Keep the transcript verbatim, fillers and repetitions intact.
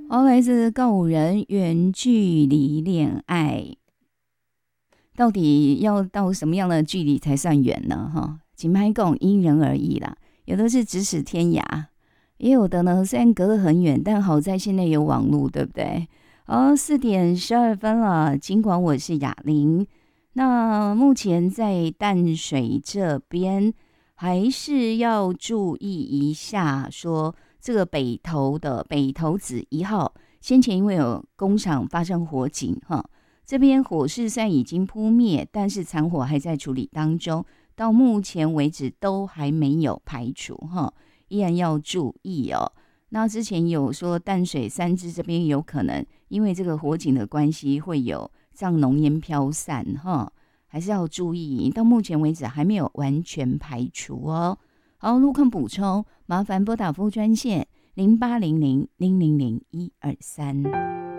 好，来自告五人远距离恋爱，到底要到什么样的距离才算远呢？哈，紧拍共因人而异啦，有的是咫尺天涯，也有的呢虽然隔得很远，但好在现在有网络，对不对？好，四点十二分了，尽管我是哑铃，那目前在淡水这边还是要注意一下，说这个北投的北投子一号，先前因为有工厂发生火警哈。这边火势虽然已经扑灭，但是残火还在处理当中，到目前为止都还没有排除哈，依然要注意哦。那之前有说淡水三支这边有可能因为这个火警的关系会有像浓烟飘散哈，还是要注意。到目前为止还没有完全排除哦。好，路况补充，麻烦拨打服务专线零八零零零零零一二三。